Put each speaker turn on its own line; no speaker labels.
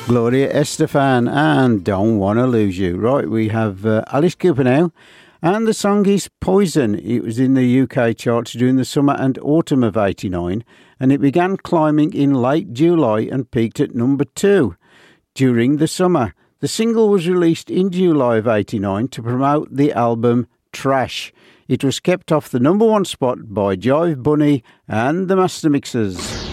Gloria Estefan and Don't Wanna Lose You. Right, we have Alice Cooper now, and the song is Poison. It was in the UK charts during the summer and autumn of '89, and it began climbing in late July and peaked at number 2 during the summer. The single was released in July of '89 to promote the album Trash. It was kept off the number 1 spot by Jive Bunny and the Master Mixers.